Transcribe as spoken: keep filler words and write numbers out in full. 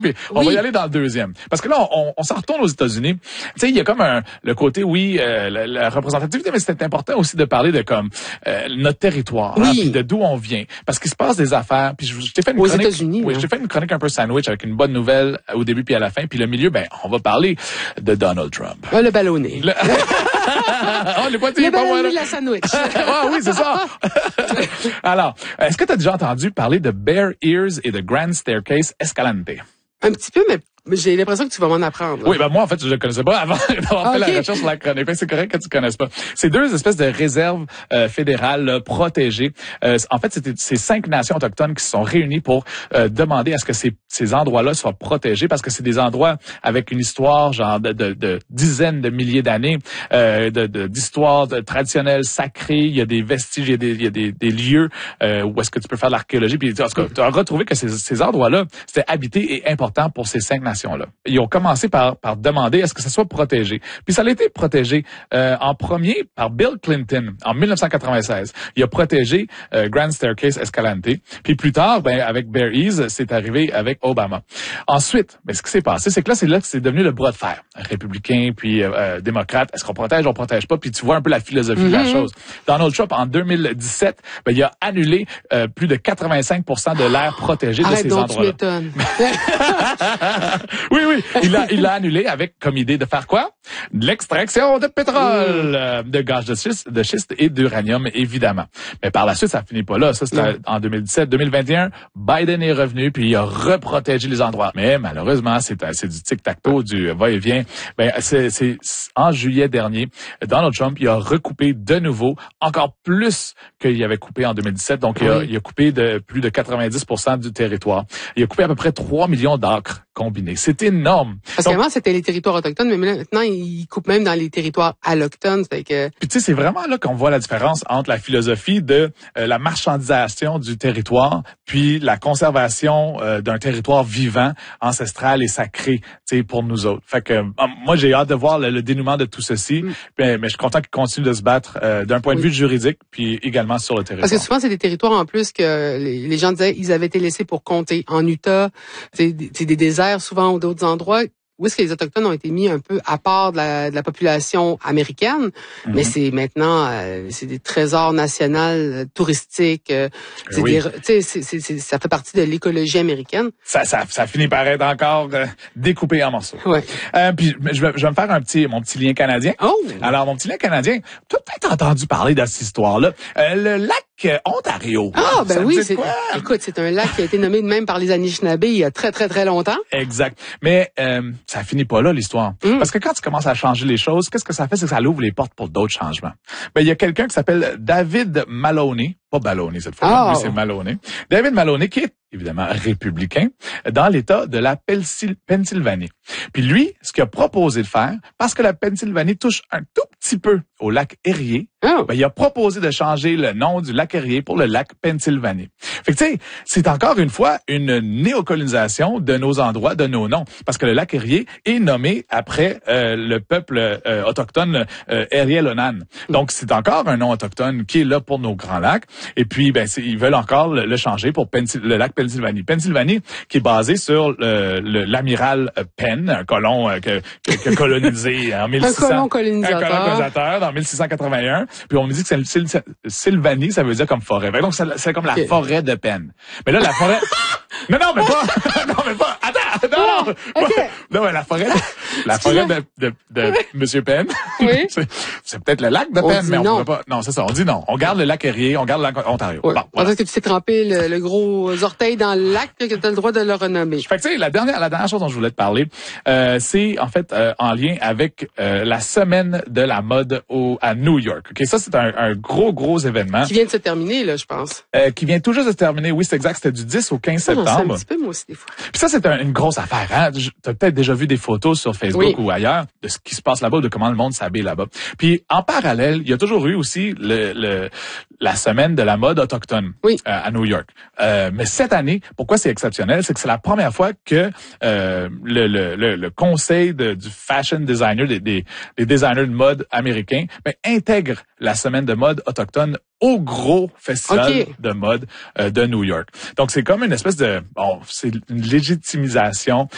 Mais on oui. va y aller dans le deuxième. Parce que là, on, on s'en retourne aux États-Unis. Tu sais, il y a comme un, le côté, oui, euh, la, la représentativité, mais c'est important aussi de parler de comme euh, notre territoire, oui. hein, puis de d'où on vient. Parce qu'il se passe des affaires. Puis je, je t'ai fait une aux chronique. États-Unis. Oui, hein. je t'ai fait une chronique un peu sandwich avec une bonne nouvelle au début puis à la fin. Puis le milieu, ben, on va parler de Donald Trump. Ah, le ballonné. Le... oh, le poitiers, le pas moi, ballonné là. de la sandwich. Ah oui, c'est ça. Alors, est-ce que tu as déjà entendu parler de Bear Ears et de Grand Staircase Escalante? Un petit peu, mais j'ai l'impression que tu vas m'en apprendre. Oui, ben moi, en fait, je ne le connaissais pas avant d'avoir okay. fait la recherche sur la chronique. C'est correct que tu ne connaisses pas. C'est deux espèces de réserves euh, fédérales là, protégées. Euh, en fait, c'était ces cinq nations autochtones qui se sont réunies pour euh, demander à ce que ces, ces endroits-là soient protégés parce que c'est des endroits avec une histoire genre de, de, de dizaines de milliers d'années, euh, de, de, d'histoire de, traditionnelle, sacrée. Il y a des vestiges, il y a des, il y a des, des lieux euh, où est-ce que tu peux faire de l'archéologie. Puis, en tout cas, tu as retrouvé que ces, ces endroits-là, c'était habité et important pour ces cinq nations. Là. Ils ont commencé par, par demander à ce que ça soit protégé. Puis ça a été protégé euh, en premier par Bill Clinton en dix-neuf cent quatre-vingt-seize. Il a protégé euh, Grand Staircase Escalante. Puis plus tard, ben avec Bear Ears, c'est arrivé avec Obama. Ensuite, ben ce qui s'est passé, c'est que là, c'est là que c'est devenu le bras de fer. Républicain puis euh, démocrate. Est-ce qu'on protège, on protège pas? Puis tu vois un peu la philosophie mm-hmm. de la chose. Donald Trump en deux mille dix-sept, ben il a annulé euh, plus de quatre-vingt-cinq pour cent de l'aire protégée Arrête de ces donc, endroits-là. Tu m'étonnes. Oui, oui, il l'a il l'a annulé avec comme idée de faire quoi? De l'extraction de pétrole, euh, de gaz de schiste, de schiste et d'uranium, évidemment. Mais par la suite, ça finit pas là. Ça, c'était en deux mille dix-sept. deux mille vingt et un, Biden est revenu, puis il a reprotégé les endroits. Mais malheureusement, c'est, c'est du tic-tac-toe, du va-et-vient. Ben, c'est, c'est en juillet dernier, Donald Trump, il a recoupé de nouveau, encore plus qu'il avait coupé en deux mille dix-sept. Donc, il a, il a coupé de plus de quatre-vingt-dix pour cent du territoire. Il a coupé à peu près trois millions d'acres combinés. C'est énorme. Parce qu'avant, c'était les territoires autochtones, mais maintenant, ils coupent même dans les territoires allochtones. C'est que... Puis tu sais, c'est vraiment là qu'on voit la différence entre la philosophie de euh, la marchandisation du territoire, puis la conservation euh, d'un territoire vivant, ancestral et sacré, tu sais, pour nous autres. Fait que euh, moi, j'ai hâte de voir le, le dénouement de tout ceci, mm. mais, mais je suis content qu'ils continuent de se battre euh, d'un point de oui. vue juridique, puis également sur le territoire. Parce que souvent, c'est des territoires en plus que les, les gens disaient ils avaient été laissés pour compter. En Utah, c'est des, des déserts souvent ou d'autres endroits. Où est-ce que les Autochtones ont été mis un peu à part de la, de la population américaine, mm-hmm. mais c'est maintenant, euh, c'est des trésors nationaux euh, touristiques. Euh, c'est oui. des, c'est, c'est, c'est, ça fait partie de l'écologie américaine. Ça, ça, ça finit par être encore euh, découpé en morceaux. Ouais. Euh, puis je vais, je vais me faire un petit, mon petit lien canadien. Oh. Alors mon petit lien canadien, tu as peut-être entendu parler de cette histoire-là. Euh, le lac Ontario. Ah ben ça oui, c'est, écoute, c'est un lac qui a été nommé de même par les Anishinaabe il y a très très très longtemps. Exact. Mais euh, ça finit pas là l'histoire. Mm. Parce que quand tu commences à changer les choses, qu'est-ce que ça fait? C'est que ça ouvre les portes pour d'autres changements. Ben il y a quelqu'un qui s'appelle David Maloney, pas Balloney cette fois, oh. lui c'est Maloney. David Maloney qui est évidemment républicain dans l'État de la Pennsylvanie. Puis lui, ce qu'il a proposé de faire, parce que la Pennsylvanie touche un tout petit peu au lac Erie, oh. ben, il a proposé de changer le nom du lac Erie pour le lac Pennsylvanie. Fait que tu sais, c'est encore une fois une néocolonisation de nos endroits, de nos noms, parce que le lac Erie est nommé après euh, le peuple euh, autochtone euh, Erie-Lonan. Donc c'est encore un nom autochtone qui est là pour nos grands lacs. Et puis ben ils veulent encore le, le changer pour Pensil- le lac Pennsylvanie. Pennsylvanie qui est basé sur le, le, l'amiral Penn, un colon euh, que, que, que colonisé en mille six cents. Un colon colonisateur. Un colon colonisateur dans mille six cent quatre-vingt-un. Puis on me dit que c'est Syl- Sylvanie, ça veut dire comme forêt. Donc c'est, c'est comme la okay. forêt de Penn. Mais là la forêt. non non mais pas. non mais pas. Attends. Non non. Okay. Non mais la forêt. La forêt de, de, de Monsieur Penn. Oui. c'est, c'est peut-être le lac de on Penn, mais on non. ne peut pas. Non c'est ça. On dit non. On garde le lac Erie, on garde le lac Ontario. Oui. Bon. Voilà. Parce que tu t'es trempé le, le gros orteil dans le lac que tu as le droit de le renommer. Fait que tu sais, la dernière, la dernière chose dont je voulais te parler, euh, c'est en fait euh, en lien avec euh, la semaine de la mode au à New York. Ok, ça c'est un, un gros gros événement qui vient de se terminer là, je pense. Euh, qui vient tout juste de se terminer. Oui, c'est exact. C'était du dix au quinze septembre. Ah, non, c'est un petit peu moi aussi des fois. Puis ça c'est un, une grosse affaire. Hein? Tu as peut-être déjà vu des photos sur Facebook oui. ou ailleurs de ce qui se passe là-bas, de comment le monde s'habille là-bas. Puis en parallèle, il y a toujours eu aussi le, le la semaine de la mode autochtone oui. euh, à New York. Euh, mais cette année, pourquoi c'est exceptionnel, c'est que c'est la première fois que euh, le, le, le, le conseil de, du fashion designer, des, des, des designers de mode américains, ben, intègre la semaine de mode autochtone au gros festival okay. de mode euh, de New York. Donc c'est comme une espèce de bon, c'est une légitimisation